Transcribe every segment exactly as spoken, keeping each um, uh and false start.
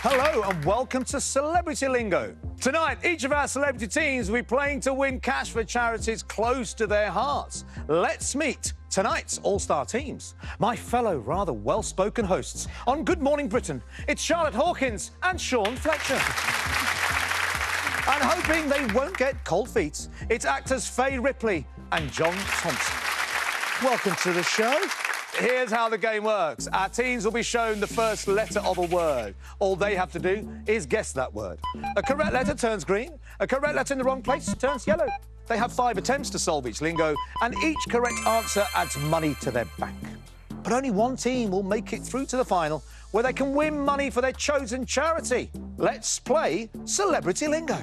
Hello and welcome to Celebrity Lingo. Tonight, each of our celebrity teams will be playing to win cash for charities close to their hearts. Let's meet tonight's all-star teams. My fellow rather well-spoken hosts on Good Morning Britain, it's Charlotte Hawkins and Sean Fletcher. And hoping they won't get cold feet, it's actors Faye Ripley and John Thompson. Welcome to the show. Here's how the game works. Our teams will be shown the first letter of a word. All they have to do is guess that word. A correct letter turns green. A correct letter in the wrong place turns yellow. They have five attempts to solve each lingo, and each correct answer adds money to their bank. But only one team will make it through to the final, where they can win money for their chosen charity. Let's play Celebrity Lingo.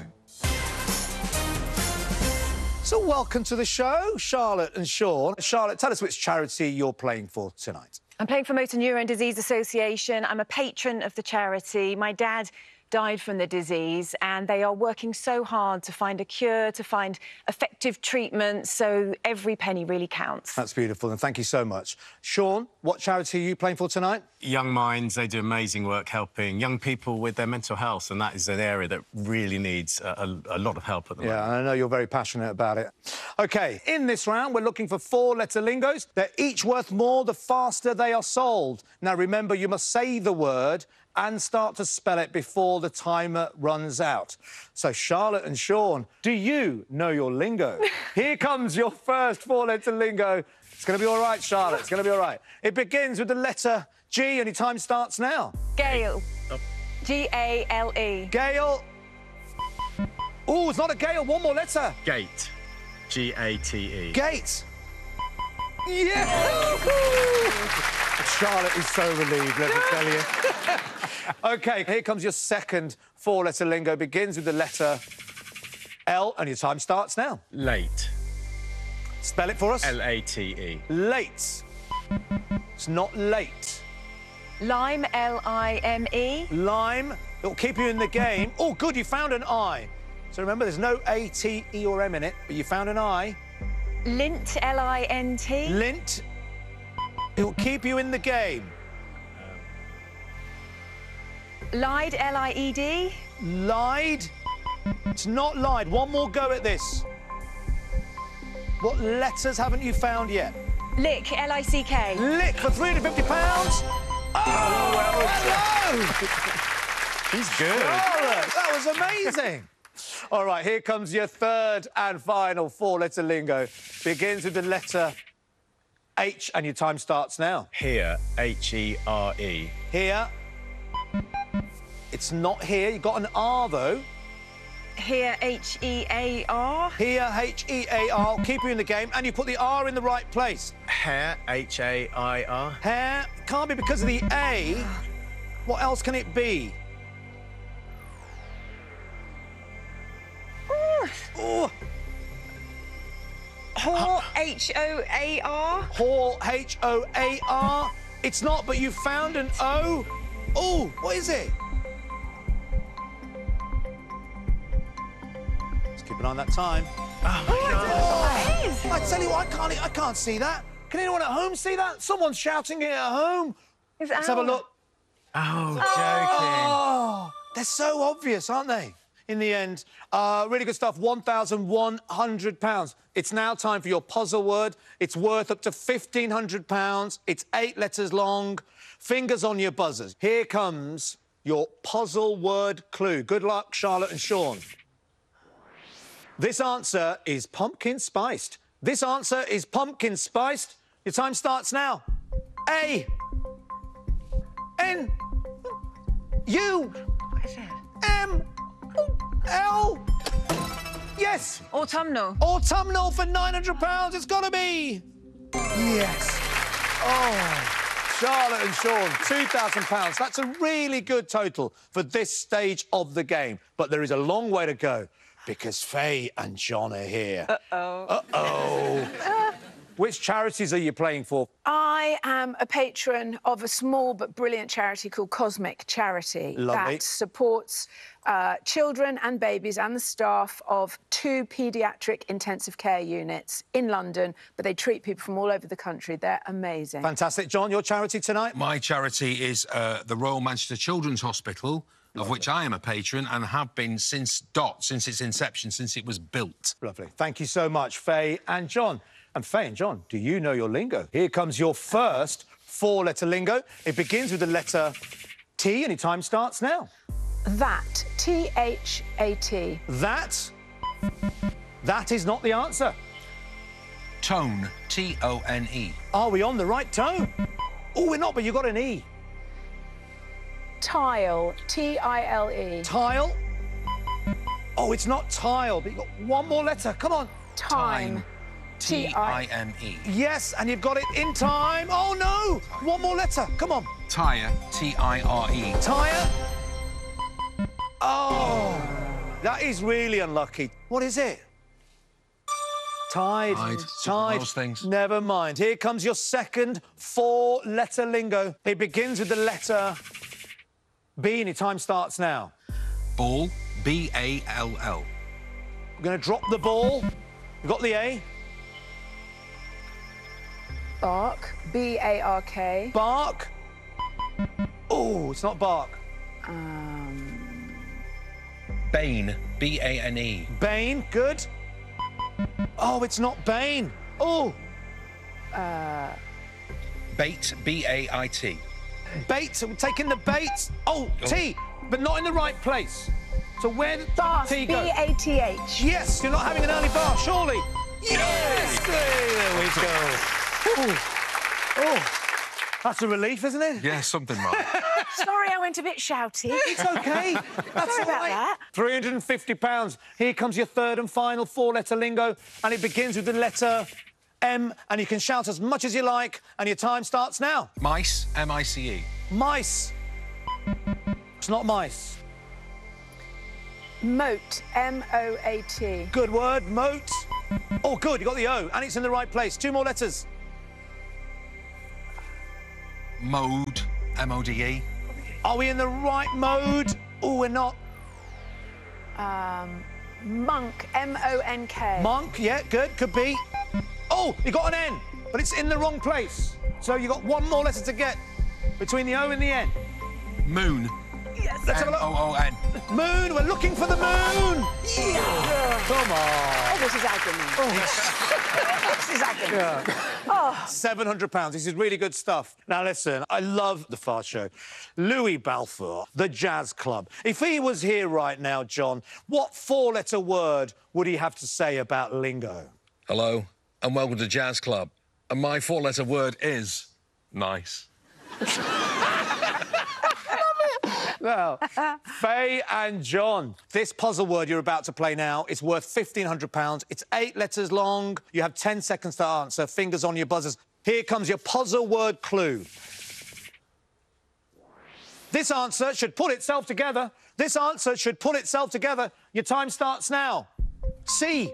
So welcome to the show, Charlotte and Sean. Charlotte, tell us which charity you're playing for tonight. I'm playing for Motor Neurone Disease Association. I'm a patron of the charity. My dad died from the disease, and they are working so hard to find a cure, to find effective treatment, so every penny really counts. That's beautiful, and thank you so much. Sean, what charity are you playing for tonight? Young Minds. They do amazing work helping young people with their mental health, and that is an area that really needs a, a, a lot of help at the yeah, moment. Yeah, I know you're very passionate about it. OK, in this round, we're looking for four-letter lingos. They're each worth more the faster they are solved. Now, remember, you must say the word and start to spell it before the timer runs out. So, Charlotte and Sean, do you know your lingo? Here comes your first four-letter lingo. It's going to be all right, Charlotte. It's going to be all right. It begins with the letter G, and your time starts now. Gale. Oh. G A L E. Gale. Oh, it's not a Gale. One more letter. Gate. G A T E. Gate. Yeah! Charlotte is so relieved, let me tell you. OK, here comes your second four-letter lingo. Begins with the letter L, and your time starts now. Late. Spell it for us. L A T E. Late. It's not late. Lime, L I M E. Lime. It'll keep you in the game. Oh, good, you found an I. So remember, there's no A, T, E or M in it, but you found an I. Lint, L I N T. Lint. It'll keep you in the game. Lied, L I E D. Lied. It's not lied. One more go at this. What letters haven't you found yet? Lick, L I C K. Lick for three hundred fifty pounds. Oh, well, hello! He's good. Charlotte, that was amazing. All right, here comes your third and final four-letter lingo. Begins with the letter H, and your time starts now. Here, H E R E. Here. It's not here. You've got an R, though. Here, H E A R. Here, H E A R. Keep you in the game, and you put the R in the right place. Hair, H A I R. Hair. Can't be because of the A. What else can it be? Oh. Hor, H O A R. Hor, H O A R. It's not, but you found an O. Oh, what is it? Let's keep an eye on that time. Oh, my God. What is? I tell you what, I can't, I can't see that. Can anyone at home see that? Someone's shouting it at home. It's Let's have a look. Oh, joking. Oh, they're so obvious, aren't they? In the end, uh, really good stuff, one thousand one hundred pounds. It's now time for your puzzle word. It's worth up to fifteen hundred pounds. It's eight letters long. Fingers on your buzzers. Here comes your puzzle word clue. Good luck, Charlotte and Sean. This answer is pumpkin spiced. This answer is pumpkin spiced. Your time starts now. A. N. U. What is it? M. L. Yes. Autumnal. Autumnal for nine hundred pounds. It's got to be. Yes. Oh. Charlotte and Sean, two thousand pounds. That's a really good total for this stage of the game. But there is a long way to go because Faye and John are here. Uh-oh. Uh-oh. Which charities are you playing for? I am a patron of a small but brilliant charity called Cosmic Charity. Lovely. That supports uh, children and babies and the staff of two paediatric intensive care units in London, but they treat people from all over the country. They're amazing. Fantastic. John, your charity tonight? My charity is uh, the Royal Manchester Children's Hospital, of which I am a patron and have been since dot, since its inception, since it was built. Lovely. Thank you so much, Faye and John. And Faye and John, do you know your lingo? Here comes your first four-letter lingo. It begins with the letter T, and your time starts now. That. T H A T. That. That is not the answer. Tone. T O N E. Are we on the right tone? Oh, we're not, but you got an E. Tile. T I L E. Tile. Oh, it's not tile, but you've got one more letter. Come on. Time. T I M E. Yes, and you've got it in time. Oh, no. One more letter. Come on. Tyre. T I R E. Tyre. Oh, that is really unlucky. What is it? Tide. Tide. Tide. Those things. Never mind. Here comes your second four-letter lingo. It begins with the letter B, and your time starts now. Ball. B A L L. We're going to drop the ball. You've got the A. Bark. B A R K. Bark. Oh, it's not bark. Um... Bane. B A N E. Bane. Good. Oh, it's not Bane. Oh. Uh... Bait. B A I T. Bait. We're taking the bait. Oh, Oh. T, but not in the right place. So where did Bath. T B go? A T H. Yes, you're not having an early bath, surely. Yes! Hey, there we go. Ooh. Oh, that's a relief, isn't it? Yeah, something, Mark. Sorry, I went a bit shouty. It's OK. That's Sorry all about right. that. three hundred and fifty pounds. Here comes your third and final four-letter lingo, and it begins with the letter M, and you can shout as much as you like, and your time starts now. Mice. M I C E. Mice. It's not mice. Moat. M O A T. Good word, moat. Oh, good, you got the O, and it's in the right place. Two more letters. Mode. M O D E. Are we in the right mode? Oh, we're not. Um... Monk. M O N K. Monk, yeah, good, could be. Oh, you got an N, but it's in the wrong place. So you got one more letter to get between the O and the N. Moon. Yes. Let's have a M look. O O N. Moon, we're looking for the moon. Yeah. Come on. Oh, this is agony. This is agony. Yeah. Oh. seven hundred pounds. This is really good stuff. Now, listen, I love The Fast Show. Louis Balfour, the Jazz Club. If he was here right now, John, what four-letter word would he have to say about lingo? Hello, and welcome to Jazz Club. And my four-letter word is nice. Now, Faye and John, this puzzle word you're about to play now is worth fifteen hundred pounds. It's eight letters long. You have ten seconds to answer. Fingers on your buzzers. Here comes your puzzle word clue. This answer should put itself together. This answer should put itself together. Your time starts now. C.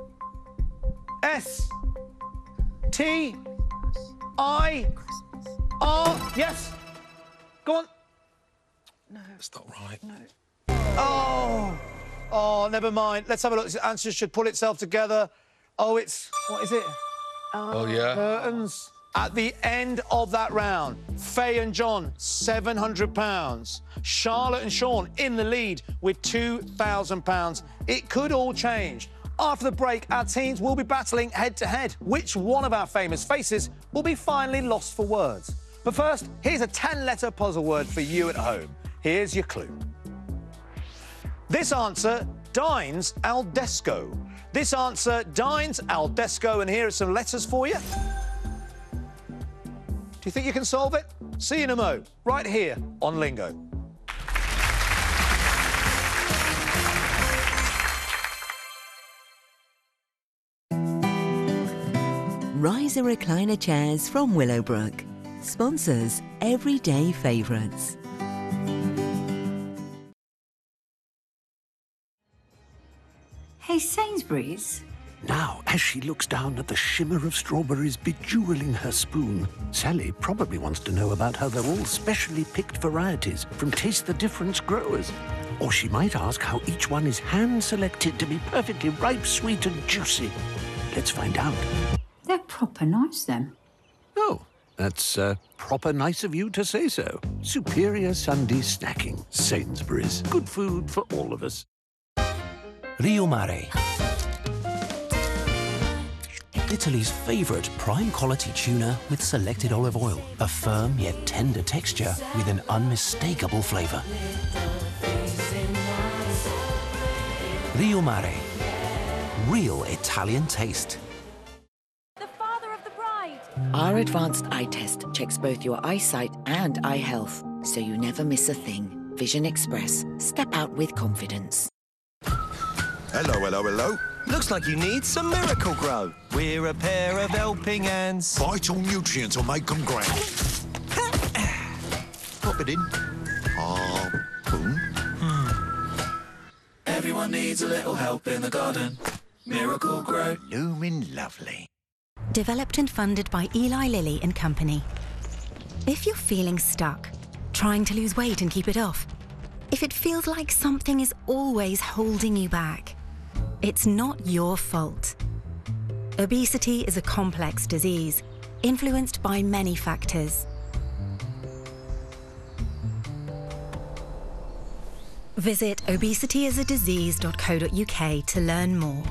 S. T. I. R. Yes. Go on. That's not right. No. Oh, oh, never mind. Let's have a look. This answer should pull itself together. Oh, it's... What is it? Oh, yeah? Curtains. At the end of that round, Faye and John, seven hundred pounds. Charlotte and Sean in the lead with two thousand pounds. It could all change. After the break, our teams will be battling head-to-head. Which one of our famous faces will be finally lost for words? But first, here's a ten-letter puzzle word for you at home. Here's your clue. This answer dines al desco. This answer dines al desco, and here are some letters for you. Do you think you can solve it? See you in a mo, right here on Lingo. Riser recliner chairs from Willowbrook. Sponsors everyday favourites. Hey, Sainsbury's. Now, as she looks down at the shimmer of strawberries bejeweling her spoon, Sally probably wants to know about how they're all specially picked varieties from Taste the Difference growers. Or she might ask how each one is hand-selected to be perfectly ripe, sweet and juicy. Let's find out. They're proper nice, them. Oh, That's uh, proper nice of you to say so. Superior Sunday snacking. Sainsbury's. Good food for all of us. Rio Mare. Italy's favourite prime-quality tuna with selected olive oil. A firm yet tender texture with an unmistakable flavour. Rio Mare. Real Italian taste. The father of the bride. Our advanced eye test checks both your eyesight and eye health, so you never miss a thing. Vision Express. Step out with confidence. Hello, hello, hello. Looks like you need some Miracle Grow. We're a pair of helping hands. Vital nutrients will make them grow. Pop it in. Ah, boom. Everyone needs a little help in the garden. Miracle Grow. Blooming lovely. Developed and funded by Eli Lilly and Company. If you're feeling stuck, trying to lose weight and keep it off, if it feels like something is always holding you back, it's not your fault. Obesity is a complex disease, influenced by many factors. Visit obesity is a disease dot co dot U K to learn more.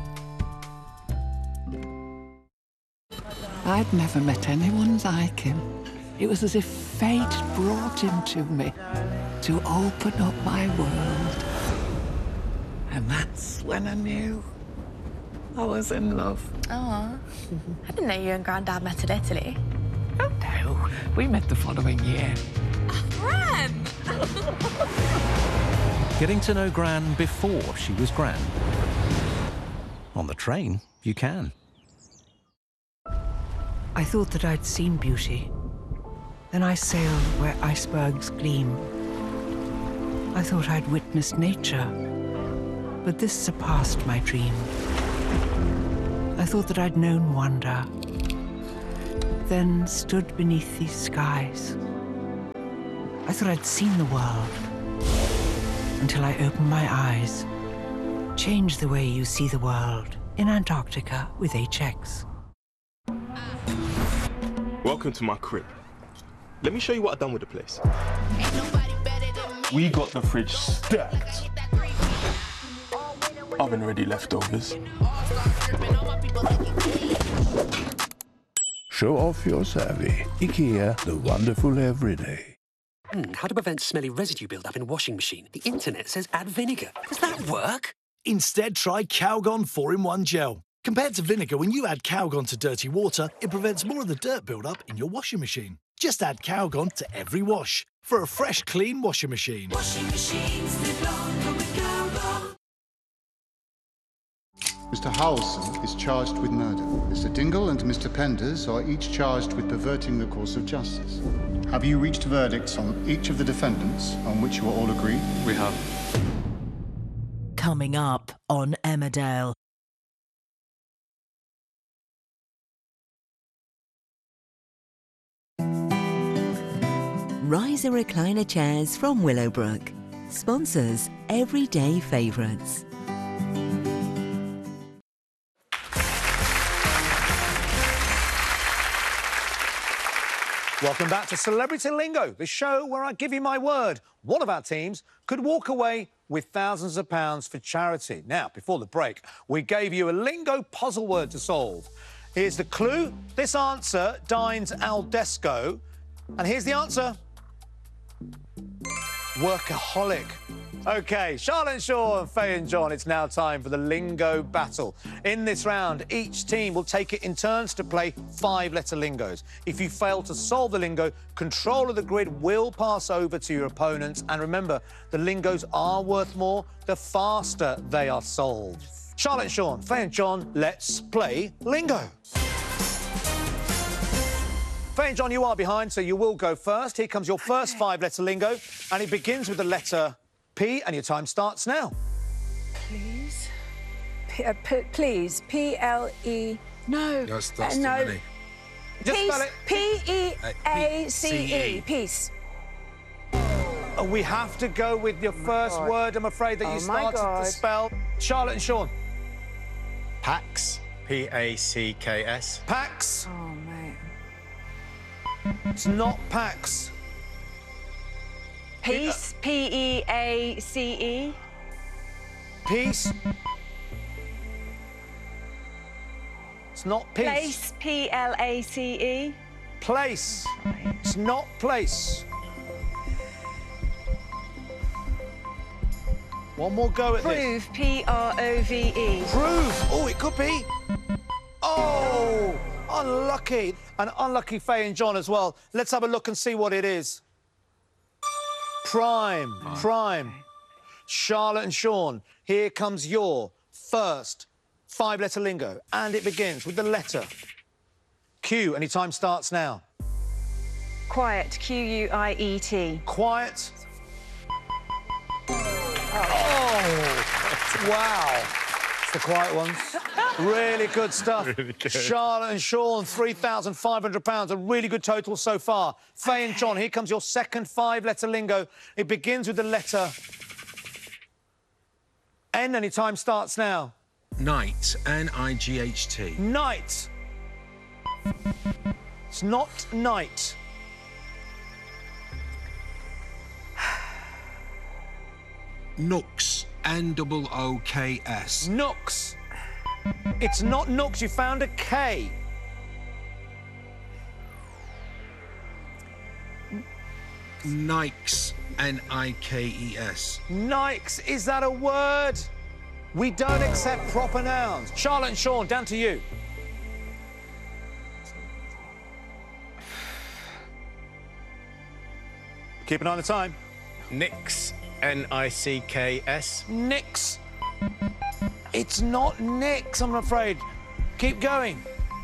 I'd never met anyone like him. It was as if fate brought him to me to open up my world. And that's when I knew I was in love. Oh, I didn't know you and Grandad met in Italy. Oh, no. We met the following year. Gran! Getting to know Gran before she was Gran. On the train, you can. I thought that I'd seen beauty. Then I sailed where icebergs gleam. I thought I'd witnessed nature, but this surpassed my dream. I thought that I'd known wonder, then stood beneath these skies. I thought I'd seen the world, until I opened my eyes. Change the way you see the world in Antarctica with H X. Welcome to my crib. Let me show you what I've done with the place. We got the fridge stacked. Oven ready leftovers. Show off your savvy. IKEA, the wonderful everyday. Hmm, how to prevent smelly residue build-up in washing machine. The internet says add vinegar. Does that work? Instead, try Calgon four in one Gel. Compared to vinegar, when you add Calgon to dirty water, it prevents more of the dirt build-up in your washing machine. Just add Calgon to every wash for a fresh, clean washing machine. Washing machines live longer with Calgon. Mister Howelson is charged with murder. Mister Dingle and Mister Penders are each charged with perverting the course of justice. Have you reached verdicts on each of the defendants on which you are all agreed? We have. Coming up on Emmerdale. Riser recliner chairs from Willowbrook. Sponsors everyday favourites. Welcome back to Celebrity Lingo, the show where I give you my word. One of our teams could walk away with thousands of pounds for charity. Now, before the break, we gave you a lingo puzzle word to solve. Here's the clue. This answer dines al desco. And here's the answer. Workaholic. OK, Charlotte and Shaw and Faye and John, it's now time for the lingo battle. In this round, each team will take it in turns to play five-letter lingos. If you fail to solve the lingo, control of the grid will pass over to your opponents. And remember, the lingos are worth more the faster they are solved. Charlotte and Shaw, Faye and John, let's play lingo. Faye and John, you are behind, so you will go first. Here comes your first five-letter lingo, and it begins with the letter P, and your time starts now. Please? P uh, p please. P L E... No. Yes, that's uh, too no. many. Just Peace. spell it. P E A C E. Peace. Oh, we have to go with your first God. word, I'm afraid, that Oh, you my started God. to spell. Charlotte and Sean. Pax. P A C K S. Pax. Oh, mate. It's not Pax. Peace, P E A C E. Peace. It's not peace. Place, P L A C E. Place. It's not place. One more go at Prove, this. P R O V E. Prove. Oh, it could be. Oh, unlucky. And unlucky Faye and John as well. Let's have a look and see what it is. Prime. Oh. Prime. Charlotte and Sean, here comes your first five-letter lingo. And it begins with the letter Q. Any time starts now. Quiet, Q U I E T. Quiet. Oh, wow. It's the quiet ones. Really good stuff. Really good. Charlotte and Sean, three thousand five hundred pounds. A really good total so far. Faye and John, here comes your second five-letter lingo. It begins with the letter N. Any time starts now. Night, N I G H T. Night. It's not night. Nooks, N O O K S. Nooks. It's not nooks. You found a K. Nikes, N I K E S. Nikes. Is that a word? We don't accept proper nouns. Charlotte and Sean, down to you. Keep an eye on the time. Nix, N I C K S. Nix. It's not Nix, I'm afraid. Keep going.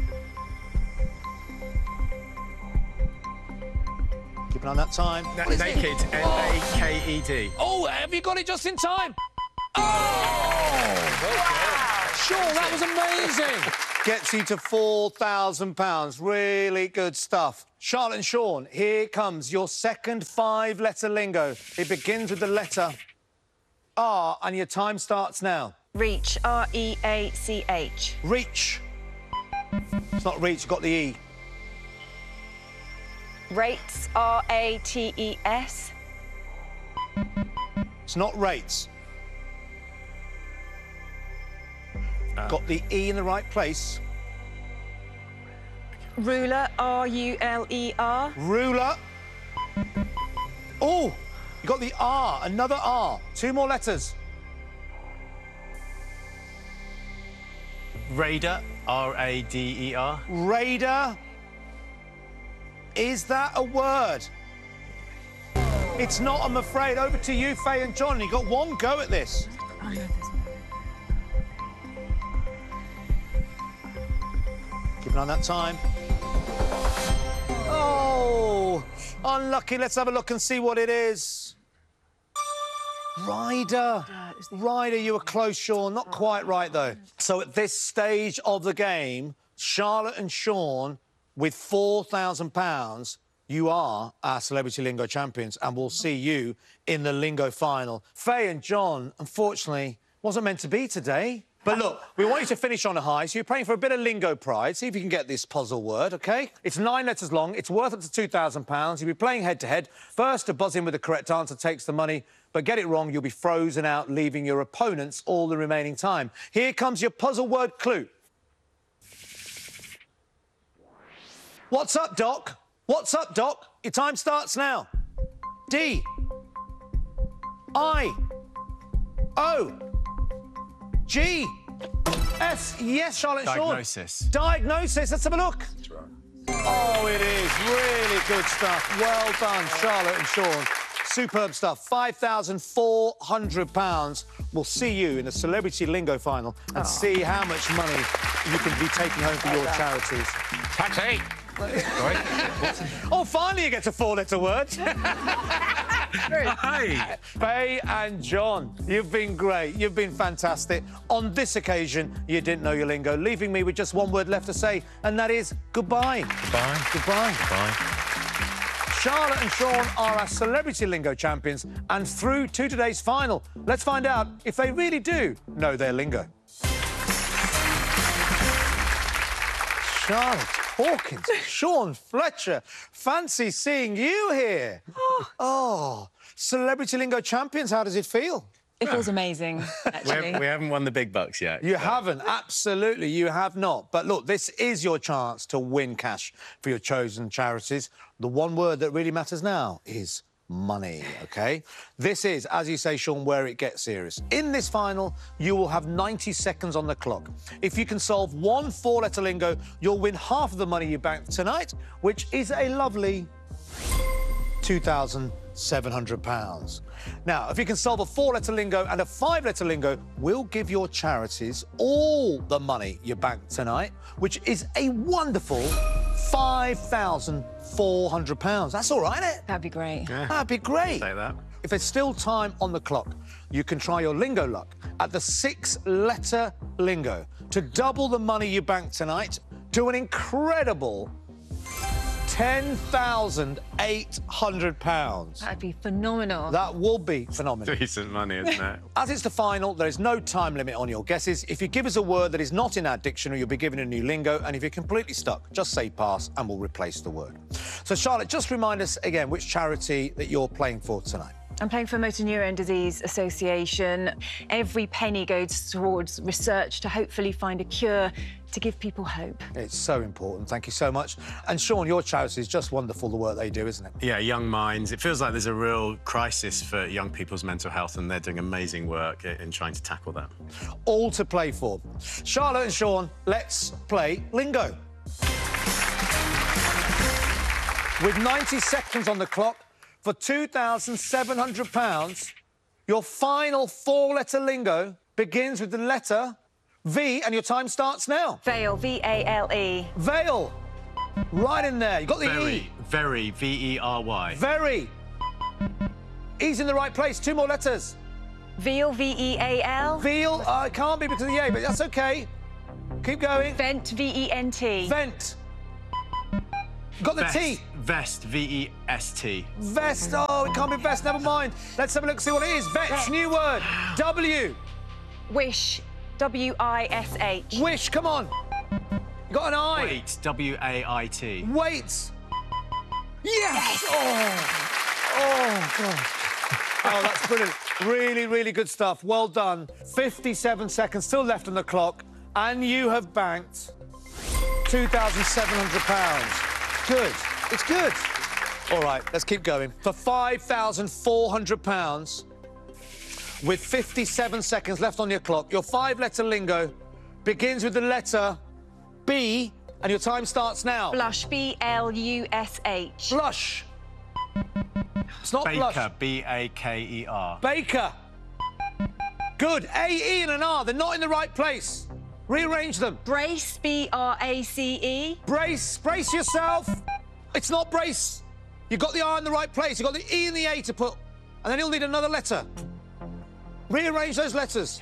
Keep an eye on that time. Na naked, N A K E D. Oh, have you got it just in time? Oh! Wow! Sean, that was amazing. Gets you to four thousand pounds. Really good stuff. Charlotte and Sean, here comes your second five-letter lingo. It begins with the letter R, and your time starts now. Reach, R E A C H. Reach. It's not reach, you've got the E. Rates, R A T E S. It's not rates. Uh. Got the E in the right place. Ruler, R U L E R. Ruler. Oh, you got the R, another R. Two more letters. Raider, R A D E R. Raider. Is that a word? It's not, I'm afraid. Over to you, Faye and John. You got one go at this. Keep an eye on that time. Oh, unlucky. Let's have a look and see what it is. Rider. Rider, you were close, Sean. Not quite right, though. So at this stage of the game, Charlotte and Sean, with four thousand pounds, you are our Celebrity Lingo champions, and we'll see you in the Lingo final. Faye and John, unfortunately, wasn't meant to be today. But look, we want you to finish on a high, so you're praying for a bit of lingo pride. See if you can get this puzzle word, OK? It's nine letters long. It's worth up to two thousand pounds. You'll be playing head-to-head. First to buzz in with the correct answer takes the money. But get it wrong, you'll be frozen out, leaving your opponents all the remaining time. Here comes your puzzle word clue. What's up, Doc? What's up, Doc? Your time starts now. D. I. O. G. S. Yes, Charlotte Shaw. Diagnosis. Diagnosis. Let's have a look. That's right. Oh, it is. Really good stuff. Well done, Charlotte and Sean. Superb stuff. five thousand four hundred pounds. We'll see you in the Celebrity Lingo final and oh. see how much money you can be taking home for your charities. Taxi! Sorry. Oh, finally you get to four-letter words. Hey! Faye and John, you've been great. You've been fantastic. On this occasion, you didn't know your lingo, leaving me with just one word left to say, and that is goodbye. Goodbye. Goodbye. Goodbye. Charlotte and Sean are our Celebrity Lingo champions, and through to today's final, let's find out if they really do know their lingo. Charlotte. Hawkins, Sean Fletcher, fancy seeing you here. Oh, Celebrity Lingo champions, how does it feel? It feels amazing, We actually. haven't, we haven't won the big bucks yet. You so- haven't, absolutely, you have not. But look, this is your chance to win cash for your chosen charities. The one word that really matters now is money, OK? This is, as you say, Sean, where it gets serious. In this final, you will have ninety seconds on the clock. If you can solve one four-letter lingo, you'll win half of the money you banked tonight, which is a lovely two thousand seven hundred pounds. Now, if you can solve a four-letter lingo and a five-letter lingo, we'll give your charities all the money you banked tonight, which is a wonderful five thousand four hundred pounds. That's all right, isn't it? That'd be great. Yeah. That'd be great. Say that. If there's still time on the clock, you can try your lingo luck at the six-letter lingo to double the money you banked tonight to an incredible ten thousand eight hundred pounds. That'd be phenomenal. That will be phenomenal. Decent money, isn't it? As it's the final, there is no time limit on your guesses. If you give us a word that is not in our dictionary, you'll be given a new lingo, and if you're completely stuck, just say pass and we'll replace the word. So, Charlotte, just remind us again which charity that you're playing for tonight. I'm playing for Motor Neurone Disease Association. Every penny goes towards research to hopefully find a cure to give people hope. It's so important. Thank you so much. And, Sean, your charity is just wonderful, the work they do, isn't it? Yeah, Young Minds. It feels like there's a real crisis for young people's mental health, and they're doing amazing work in trying to tackle that. All to play for. Charlotte and Sean, let's play lingo. With ninety seconds on the clock, for two thousand seven hundred pounds, your final four-letter lingo begins with the letter V, and your time starts now. Vale, V A L E. Vale. Right in there. You got the Very, E. very, V E R Y. Very. E's in the right place. Two more letters. Veal, V E A L. Veal. Uh, it can't be because of the A, but that's OK. Keep going. Vent, V E N T. Vent. Got the Vest, T. Vest, V E S T. Vest. Oh, it can't be vest. Never mind. Let's have a look, see what it is. Vets. Vet. New word. W. Wish, W I S H. Wish. Come on. You got an I. Wait, W A I T. Wait. Yes. Oh. Oh, God. Oh, that's brilliant. Really, really good stuff. Well done. fifty-seven seconds still left on the clock, and you have banked two thousand seven hundred pounds. Good. It's good. All right, let's keep going. For five thousand four hundred pounds, with fifty-seven seconds left on your clock, your five-letter lingo begins with the letter B, and your time starts now. Blush, B L U S H. Blush. It's not Baker, blush. B A K E R. Baker. Good. A, E, and an R. They're not in the right place. Rearrange them. Brace, B R A C E. Brace. Brace yourself. It's not brace. You've got the R in the right place. You've got the E and the A to put, and then you'll need another letter. Rearrange those letters.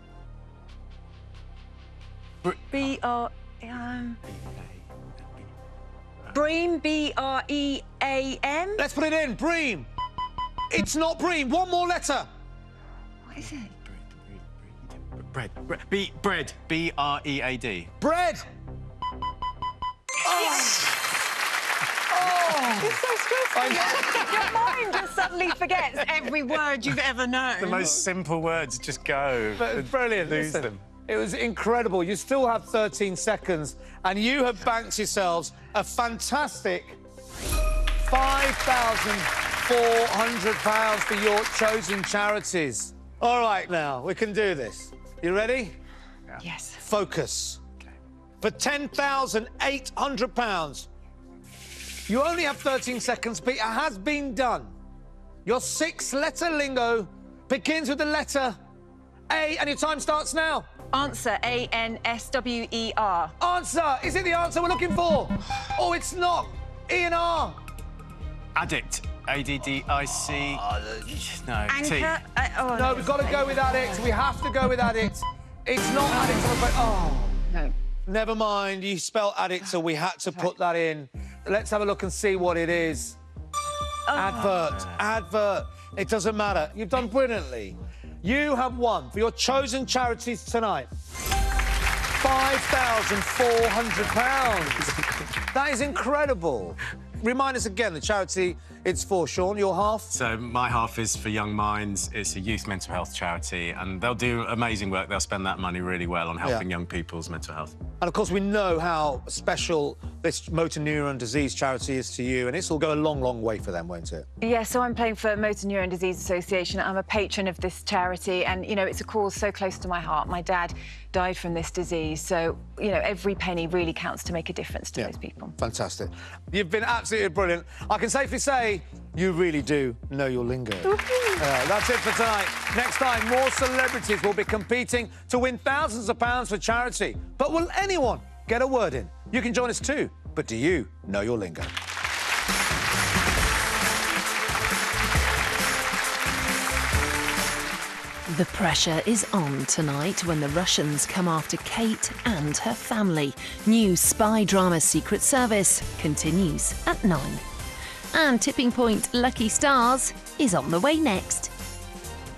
B R... Um... Bream, B R E A M. Let's put it in. Bream. It's not bream. One more letter. What is it? Bread. Bre B bread. B R E A D. Bread. Oh. Oh. It's so stressful. Your mind just suddenly forgets every word you've ever known. The most simple words just go. But brilliant. Lose Listen, them. It was incredible. You still have thirteen seconds, and you have banked yourselves a fantastic five thousand four hundred pounds for your chosen charities. All right, now, we can do this. You ready? Yeah. Yes. Focus. Okay. For ten thousand eight hundred pounds, you only have thirteen seconds, but it has been done. Your six-letter lingo begins with the letter A, and your time starts now. Answer, A N S W E R. Answer! Is it the answer we're looking for? Oh, it's not. E and R. Addict. A D D I C. No. T. Anchor. Uh, oh, No, we've got to go with addict. We have to go with addict. It's not addict, I'm afraid. Oh. No. Never mind. You spelled addict, so we had to put that in. Let's have a look and see what it is. Oh. Advert. Advert. It doesn't matter. You've done brilliantly. You have won for your chosen charities tonight five thousand four hundred pounds. That is incredible. Remind us again, the charity it's for, Sean, your half? So my half is for Young Minds. It's a youth mental health charity, and they'll do amazing work. They'll spend that money really well on helping Yeah. young people's mental health. And, of course, we know how special this motor neuron disease charity is to you, and this will go a long, long way for them, won't it? Yeah, so I'm playing for Motor Neuron Disease Association. I'm a patron of this charity, and, you know, it's a cause so close to my heart. My dad died from this disease, so, you know, every penny really counts to make a difference to Yeah. those people. Fantastic. You've been absolutely brilliant. I can safely say you really do know your lingo. Uh, that's it for tonight. Next time, more celebrities will be competing to win thousands of pounds for charity. But will anyone get a word in? You can join us too. But do you know your lingo? The pressure is on tonight when the Russians come after Kate and her family. New spy drama Secret Service continues at nine. And Tipping Point Lucky Stars is on the way next.